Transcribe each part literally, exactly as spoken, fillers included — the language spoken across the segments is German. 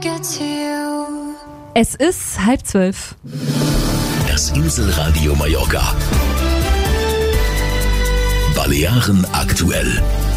get to you. Es ist halb zwölf. Das Inselradio Mallorca. Balearen aktuell.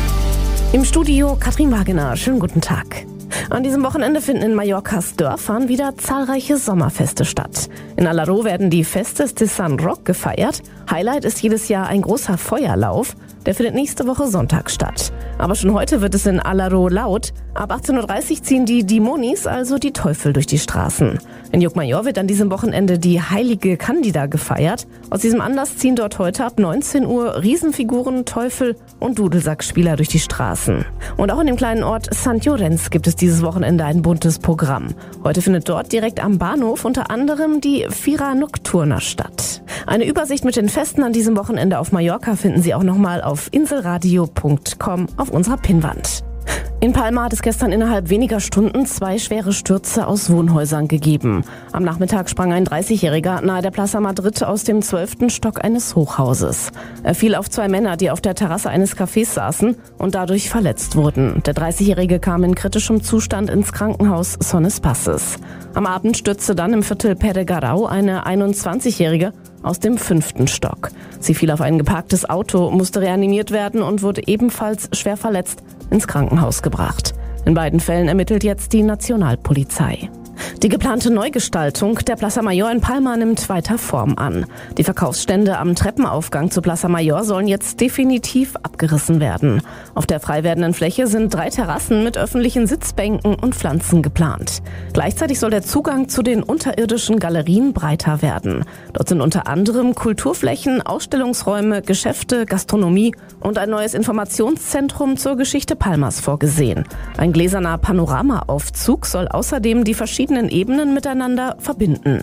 Im Studio Katrin Wagener. Schönen guten Tag. An diesem Wochenende finden in Mallorcas Dörfern wieder zahlreiche Sommerfeste statt. In Alaró werden die Festes de San Roc gefeiert. Highlight ist jedes Jahr ein großer Feuerlauf. Der findet nächste Woche Sonntag statt. Aber schon heute wird es in Alaró laut. Ab achtzehn Uhr dreißig ziehen die Dimonis, also die Teufel, durch die Straßen. In Llucmajor wird an diesem Wochenende die heilige Candida gefeiert. Aus diesem Anlass ziehen dort heute ab neunzehn Uhr Riesenfiguren, Teufel und Dudelsackspieler durch die Straßen. Und auch in dem kleinen Ort Sant Llorenç gibt es dieses Wochenende ein buntes Programm. Heute findet dort direkt am Bahnhof unter anderem die Fira Nocturna statt. Eine Übersicht mit den Festen an diesem Wochenende auf Mallorca finden Sie auch nochmal auf inselradio punkt com auf unserer Pinnwand. In Palma hat es gestern innerhalb weniger Stunden zwei schwere Stürze aus Wohnhäusern gegeben. Am Nachmittag sprang ein dreißigjähriger nahe der Plaza Madrid aus dem zwölften Stock eines Hochhauses. Er fiel auf zwei Männer, die auf der Terrasse eines Cafés saßen und dadurch verletzt wurden. Der dreißigjährige kam in kritischem Zustand ins Krankenhaus Son Espaces. Am Abend stürzte dann im Viertel Peregarau eine einundzwanzigjährige aus dem fünften Stock. Sie fiel auf ein geparktes Auto, musste reanimiert werden und wurde ebenfalls schwer verletzt ins Krankenhaus gebracht. In beiden Fällen ermittelt jetzt die Nationalpolizei. Die geplante Neugestaltung der Plaza Mayor in Palma nimmt weiter Form an. Die Verkaufsstände am Treppenaufgang zur Plaza Mayor sollen jetzt definitiv abgerissen werden. Auf der frei werdenden Fläche sind drei Terrassen mit öffentlichen Sitzbänken und Pflanzen geplant. Gleichzeitig soll der Zugang zu den unterirdischen Galerien breiter werden. Dort sind unter anderem Kulturflächen, Ausstellungsräume, Geschäfte, Gastronomie und ein neues Informationszentrum zur Geschichte Palmas vorgesehen. Ein gläserner Panoramaaufzug soll außerdem die verschiedenen Ebenen miteinander verbinden.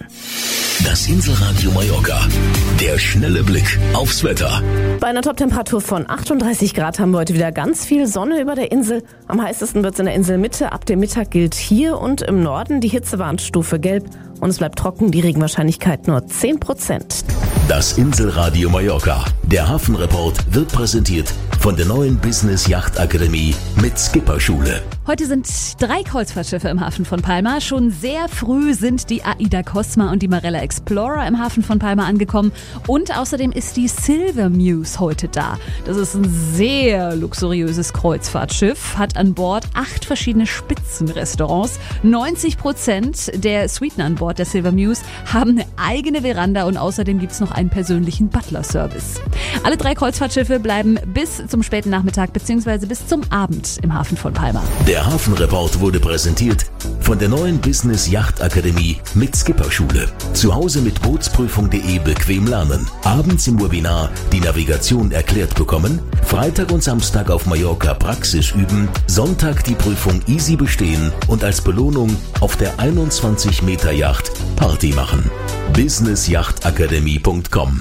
Das Inselradio Mallorca. Der schnelle Blick aufs Wetter. Bei einer Toptemperatur von achtunddreißig Grad haben wir heute wieder ganz viel Sonne über der Insel. Am heißesten wird es in der Inselmitte. Ab dem Mittag gilt hier und im Norden die Hitzewarnstufe gelb. Und es bleibt trocken, die Regenwahrscheinlichkeit nur zehn Prozent. Das Inselradio Mallorca. Der Hafenreport wird präsentiert von der neuen Business Yacht Akademie mit Skipperschule. Heute sind drei Kreuzfahrtschiffe im Hafen von Palma. Schon sehr früh sind die Aida Cosma und die Marella Explorer im Hafen von Palma angekommen. Und außerdem ist die Silver Muse heute da. Das ist ein sehr luxuriöses Kreuzfahrtschiff, hat an Bord acht verschiedene Spitzenrestaurants. neunzig Prozent der Suiten an Bord der Silver Muse haben eine eigene Veranda und außerdem gibt es noch einen persönlichen Butler-Service. Alle drei Kreuzfahrtschiffe bleiben bis zum späten Nachmittag bzw. bis zum Abend im Hafen von Palma. Der Hafenreport wurde präsentiert von der neuen Business Yacht Akademie mit Skipperschule. Zu Hause mit Bootsprüfung punkt de bequem lernen. Abends im Webinar die Navigation erklärt bekommen. Freitag und Samstag auf Mallorca Praxis üben. Sonntag die Prüfung easy bestehen und als Belohnung auf der einundzwanzig Meter Yacht Party machen. business yacht akademie punkt com.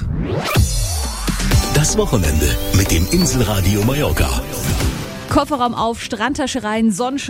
Das Wochenende mit dem Inselradio Mallorca. Kofferraum auf, Strandtasche rein, Sonnenschirm